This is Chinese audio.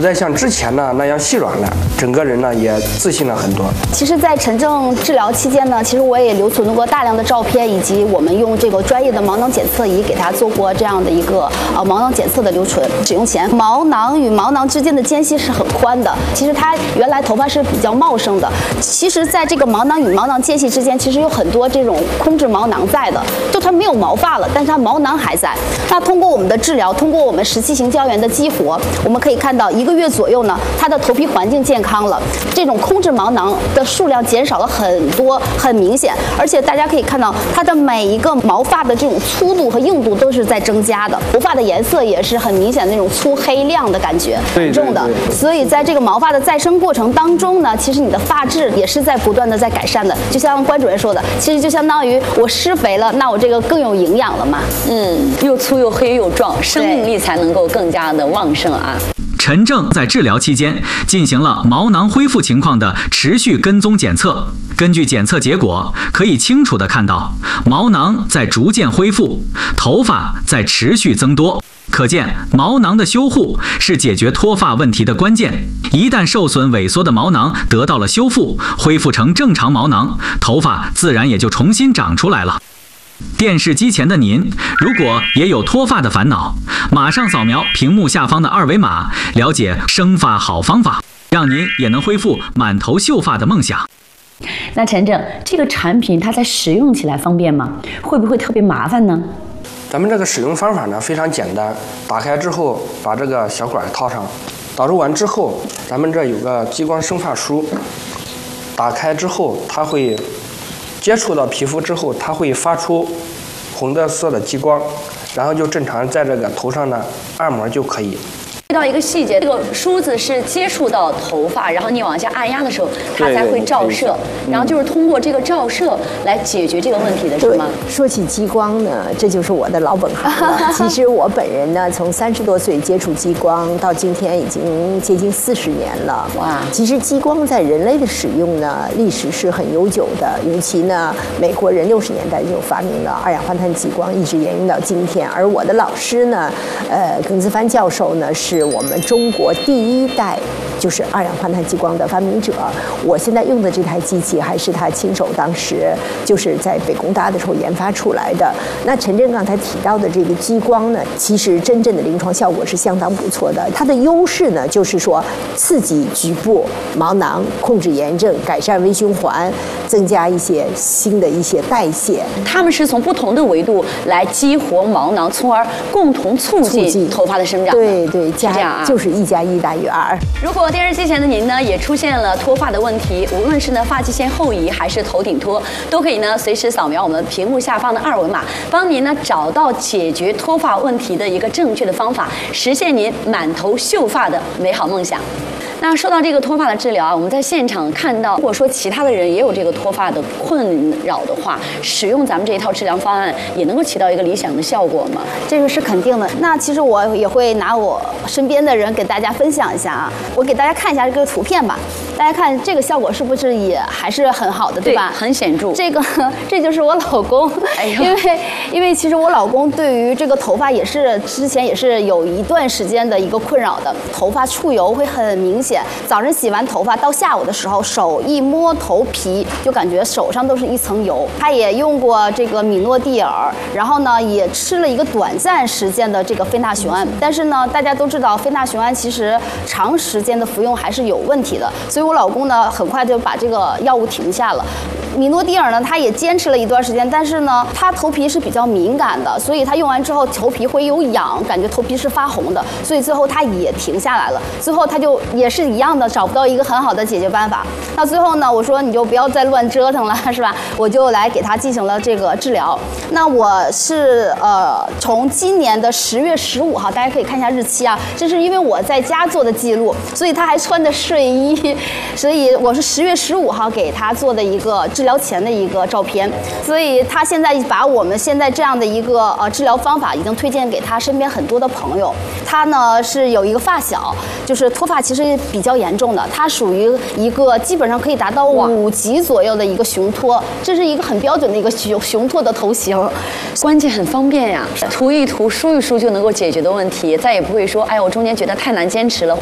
再像之前呢那样细软了，整个人呢也自信了很多。 其实，在陈正治疗期间呢，其实我也留存过大量的照片，以及我们用这个专业的毛囊检测仪给他做过这样的一个毛囊检测的留存。使用前，毛囊与毛囊之间的间隙是很宽的。其实它原来头发是比较茂盛的。其实，在这个毛囊与毛囊间隙之间，其实有很多这种空置毛囊在的，就它没有毛发了，但是它毛囊还在。那通过我们的治疗，通过我们17型胶原的激活，我们可以看到1个月左右呢，它的头皮环境健康了，这种空置毛囊的数量减少了很多，很明显。而且大家可以看到，它的每一个毛发的这种粗度和硬度都是在增加的，头发的颜色也是很明显的那种粗黑亮的感觉，很重的。所以在这个毛发的再生过程当中呢，其实你的发质也是在不断的在改善的。就像关主任说的，其实就相当于我施肥了，那我这个更有营养了嘛。 又粗又黑又壮，生命力才能够更加的旺盛啊。 陈正在治疗期间进行了毛囊恢复情况的持续跟踪检测，根据检测结果，可以清楚地看到毛囊在逐渐恢复，头发在持续增多。可见，毛囊的修护是解决脱发问题的关键。一旦受损萎缩的毛囊得到了修复，恢复成正常毛囊，头发自然也就重新长出来了。电视机前的您，如果也有脱发的烦恼，马上扫描屏幕下方的2维码，了解生发好方法，让您也能恢复满头秀发的梦想。 那陈正，这个产品它在使用起来方便吗？会不会特别麻烦呢？ 咱们这个使用方法呢非常简单，打开之后把这个小管套上，导入完之后，咱们这有个激光生发梳，打开之后它会接触到皮肤之后，它会发出红的色的激光，然后就正常在这个头上呢按摩就可以。 到一个细节，这个梳子是接触到头发，然后你往下按压的时候，它才会照射，然后就是通过这个照射来解决这个问题的，是吗？ 说起激光呢，这就是我的老本行了。其实我本人呢，从30多岁接触激光到今天已经接近40年了。哇！其实激光在人类的使用呢，历史是很悠久的。尤其呢，美国人60年代就发明了2氧化碳激光，一直沿用到今天。而我的老师呢，耿自帆教授呢，是我们中国第1代就是2氧化碳激光的发明者。我现在用的这台机器还是他亲手当时就是在北工大的时候研发出来的。那陈正刚才提到的这个激光呢，其实真正的临床效果是相当不错的。它的优势呢，就是说刺激局部毛囊，控制炎症，改善微循环，增加一些新的一些代谢。 他们是从不同的维度来激活毛囊，从而共同促进头发的生长。 对对，就是1+1大于2。 如果电视机前的您呢，也出现了脱发的问题，无论是呢发际线后移还是头顶脱，都可以呢随时扫描我们屏幕下方的2维码，帮您呢找到解决脱发问题的一个正确的方法，实现您满头秀发的美好梦想。那说到这个脱发的治疗啊，我们在现场看到，如果说其他的人也有这个脱发的困扰的话，使用咱们这一套治疗方案也能够起到一个理想的效果吗？ 这个是肯定的。那其实我也会拿我身边的人给大家分享一下啊，我给大家看一下这个图片吧。大家看这个效果是不是也还是很好的，对吧？ 对，很显著。 这就是我老公，因为其实我老公对于这个头发也是之前也是有一段时间的一个困扰的，头发出油会很明显。早晨洗完头发到下午的时候，手一摸头皮就感觉手上都是一层油。他也用过这个米诺地尔，然后呢也吃了一个短暂时间的这个非那雄胺，但是呢大家都知道非那雄胺其实长时间的服用还是有问题的，所以我老公呢很快就把这个药物停下了。米诺地尔呢，他也坚持了一段时间，但是呢，他头皮是比较敏感的，所以他用完之后头皮会有痒，感觉头皮是发红的，所以最后他也停下来了。最后他就也是一样的，找不到一个很好的解决办法。那最后呢，我说你就不要再乱折腾了，是吧？我就来给他进行了这个治疗。那我是从今年的10月15号，大家可以看一下日期啊，这是因为我在家做的记录，所以他还穿着睡衣，所以我是10月15号给他做的一个治疗前的一个照片，所以他现在把我们现在这样的一个治疗方法已经推荐给他身边很多的朋友。他呢是有一个发小，就是脱发其实比较严重的，他属于一个基本上可以达到5级左右的一个雄脱，这是一个很标准的一个雄脱的头型， 关键很方便呀，涂一涂梳一梳就能够解决的问题，再也不会说哎我中间觉得太难坚持了。